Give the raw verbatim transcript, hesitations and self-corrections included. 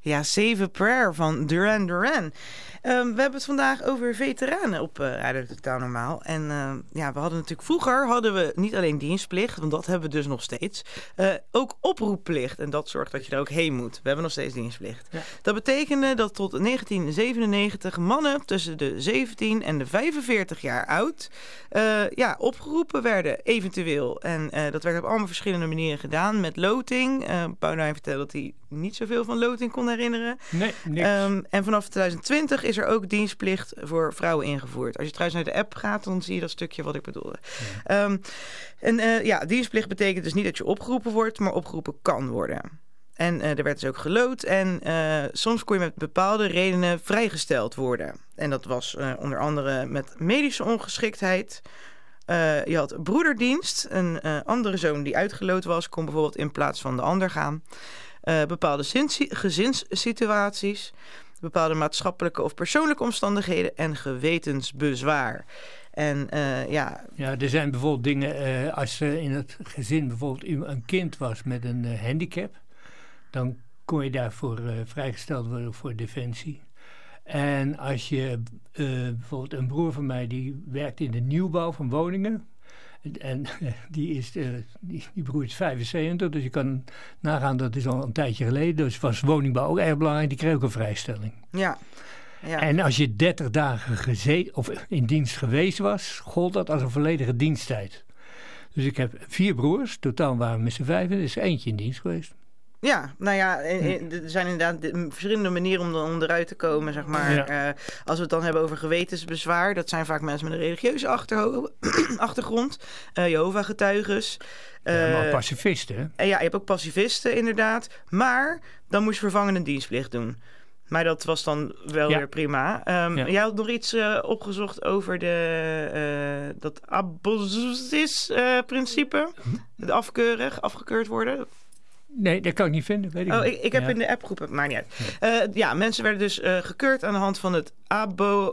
Ja, Save a Prayer van Duran Duran. Um, we hebben het vandaag over veteranen op uh, Radio Totaal Normaal. En uh, ja, we hadden natuurlijk vroeger hadden we niet alleen dienstplicht, want dat hebben we dus nog steeds. Uh, ook oproepplicht. En dat zorgt dat je er ook heen moet. We hebben nog steeds dienstplicht. Ja. Dat betekende dat tot negentien zevenennegentig mannen tussen de zeventien en de vijfenveertig jaar oud uh, ja, opgeroepen werden, eventueel. En uh, dat werd op allemaal verschillende manieren gedaan. Met loting. Uh, Boudewijn vertelde dat hij niet zoveel van loting kon herinneren. Nee, niks. Um, en vanaf twintig twintig is er ook dienstplicht voor vrouwen ingevoerd. Als je trouwens naar de app gaat, dan zie je dat stukje wat ik bedoelde. Ja. Um, en uh, ja, dienstplicht betekent dus niet dat je opgeroepen wordt, maar opgeroepen kan worden. En uh, er werd dus ook geloot. En uh, soms kon je met bepaalde redenen vrijgesteld worden. En dat was uh, onder andere met medische ongeschiktheid. Uh, je had broederdienst. Een uh, andere zoon die uitgeloot was, kon bijvoorbeeld in plaats van de ander gaan. Uh, bepaalde zins- gezinssituaties, bepaalde maatschappelijke of persoonlijke omstandigheden en gewetensbezwaar. En uh, ja... Ja, er zijn bijvoorbeeld dingen, uh, als er in het gezin bijvoorbeeld een kind was met een uh, handicap, dan kon je daarvoor uh, vrijgesteld worden voor defensie. En als je uh, bijvoorbeeld een broer van mij, die werkt in de nieuwbouw van woningen. En uh, die, is, uh, die, die broer is vijfenzeventig, dus je kan nagaan dat is al een tijdje geleden. Dus was woningbouw ook erg belangrijk, die kreeg ook een vrijstelling. Ja. Ja. En als je dertig dagen gezeten, of in dienst geweest was, gold dat als een volledige diensttijd. Dus ik heb vier broers, totaal waren we met z'n vijven, er is eentje in dienst geweest. Ja, nou ja, er zijn inderdaad verschillende manieren om, om eruit te komen, zeg maar. Ja. Uh, als we het dan hebben over gewetensbezwaar, dat zijn vaak mensen met een religieuze achterho- achtergrond, uh, Jehovah-getuiges. Uh, ja, maar pacifisten, hè? Uh, ja, je hebt ook pacifisten, inderdaad. Maar dan moest je vervangende dienstplicht doen. Maar dat was dan wel ja. weer prima. Um, ja. Jij had nog iets uh, opgezocht over de, uh, dat abolitisch-principe. Uh, het afkeurig, afgekeurd worden. Nee, dat kan ik niet vinden. Weet ik oh, niet. ik, ik heb ja. in de appgroep, maar niet uit. Ja. Uh, ja, mensen werden dus uh, gekeurd aan de hand van het abo...